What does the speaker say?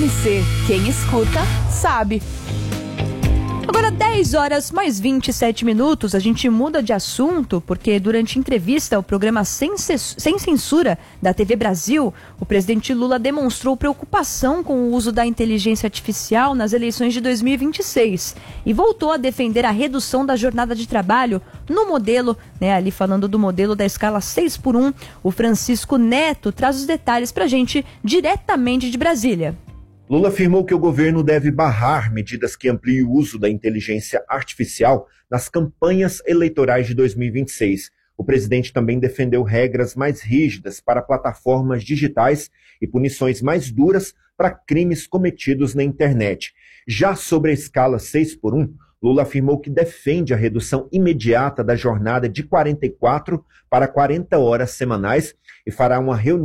RMC, quem escuta, sabe. Agora 10 horas mais 27 minutos, a gente muda de assunto, porque durante entrevista ao programa Sem Censura da TV Brasil, o presidente Lula demonstrou preocupação com o uso da inteligência artificial nas eleições de 2026 e voltou a defender a redução da jornada de trabalho no modelo, ali falando do modelo da escala 6x1, o Francisco Neto traz os detalhes pra gente diretamente de Brasília. Lula afirmou que o governo deve barrar medidas que ampliem o uso da inteligência artificial nas campanhas eleitorais de 2026. O presidente também defendeu regras mais rígidas para plataformas digitais e punições mais duras para crimes cometidos na internet. Já sobre a escala 6x1, Lula afirmou que defende a redução imediata da jornada de 44 para 40 horas semanais e fará uma reunião